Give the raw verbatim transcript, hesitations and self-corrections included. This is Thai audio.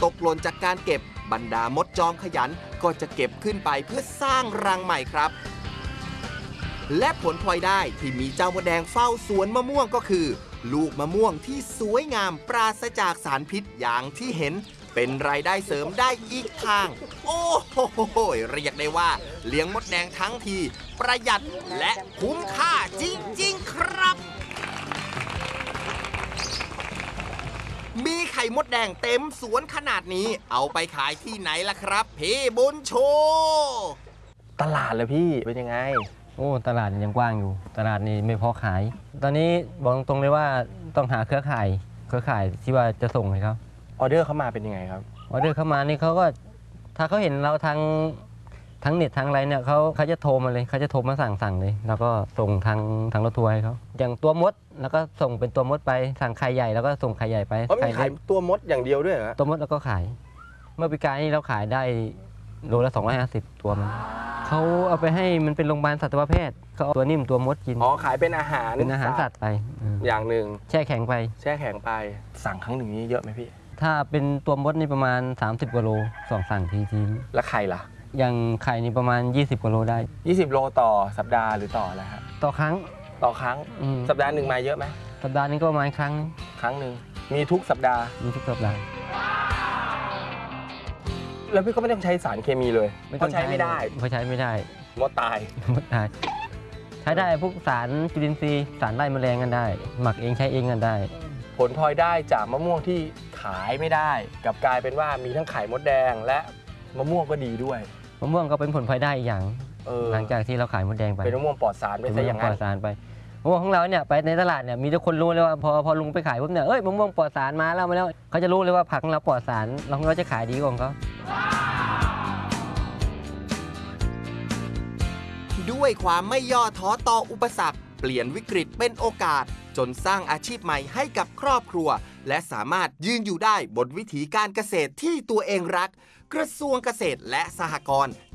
ตกหล่นจากการเก็บบรรดามดจอมขยันก็จะเก็บขึ้นไปเพื่อสร้างรังใหม่ครับและผลพลอยได้ที่มีเจ้ามดแดงเฝ้าสวนมะม่วงก็คือลูกมะม่วงที่สวยงามปราศจากสารพิษอย่างที่เห็นเป็นรายได้เสริมได้อีกทางโอ้โหเรียกได้ว่าเลี้ยงมดแดงทั้งทีประหยัดและคุ้มค่าจริงๆครับมีไข่มดแดงเต็มสวนขนาดนี้เอาไปขายที่ไหนล่ะครับพี่บุญโชตลาดเลยพี่เป็นยังไงโอ้ตลาดยังกว้างอยู่ตลาดนี้ไม่พอขายตอนนี้บอกตรงเลยว่าต้องหาเครือข่ายเครือข่ายที่ว่าจะส่งให้เขาออเดอร์เข้ามาเป็นยังไงครับออเดอร์เข้ามานี่เขาก็ถ้าเขาเห็นเราทางทั้งเน็ตทางอะไรเนี่ยเขาเขาจะโทรมาเลยเขาจะโทรมาสั่งสั่งเลยแล้วก็ส่งทางทางรถทัวร์ให้เขาอย่างตัวมดแล้วก็ส่งเป็นตัวมดไปสั่งไข่ใหญ่แล้วก็ส่งไข่ใหญ่ไปเขามีขายตัวมดอย่างเดียวด้วยเหรอตัวมดแล้วก็ขายเมื่อปีกายนี้เราขายได้โลละสองร้อยห้าสิบตัวมันเขาเอาไปให้มันเป็นโรงพยาบาลสัตวแพทย์เขาเอาตัวนิ่มตัวมดกินอ๋อขายเป็นอาหารเป็นอาหารสัตว์ไปอย่างหนึ่งแช่แข็งไปแช่แข็งไปสั่งครั้งหนึ่งนี้เยอะไหมพี่ถ้าเป็นตัวมดนี่ประมาณสามสิบกว่าโลสองสั่งทีทีแล้วไข่ล่ะอย่างไข่นี่ประมาณยี่สิบกว่าโลได้ยี่สิบโลต่อสัปดาห์หรือต่ออะไรครับต่อครั้งต่อครั้งสัปดาห์หนึ่งมาเยอะไหมสัปดาห์นึงก็ประมาณครั้งครั้งหนึ่งมีทุกสัปดาห์มีทุกสัปดาห์แล้วพี่ก็ไม่ต้องใช้สารเคมีเลยเพราะใช้ไม่ได้เพราะใช้ไม่ได้มดตายมดตายใช้ได้พวกสารจุลินทรีย์สารไล่แมลงกันได้หมักเองใช้เองกันได้ผลพลอยได้จากมะม่วงที่ขายไม่ได้กลับกลายเป็นว่ามีทั้งไข่มดแดงและมะม่วงก็ดีด้วยมะม่วงก็เป็นผลพลอยได้อีกอย่างหลังจากที่เราขายมดแดงไปเป็นมะม่วงปลอดสารไปซะอย่างนั้นปลอดสารไปมะม่วงของเราเนี่ยไปในตลาดเนี่ยมีทุกคนรู้เลยว่าพอพอลุงไปขายปุ๊บเนี่ยเอ้ยมะม่วงปลอดสารมาแล้วมาแล้วเขาจะรู้เลยว่าผักของเราปลอดสารเราเราจะขายดีกว่าของเขาด้วยความไม่ย่อท้อต่ออุปสรรคเปลี่ยนวิกฤตเป็นโอกาสจนสร้างอาชีพใหม่ให้กับครอบครัวและสามารถยืนอยู่ได้บนวิถีการเกษตรที่ตัวเองรักกระทรวงเกษตรและสหกรณ์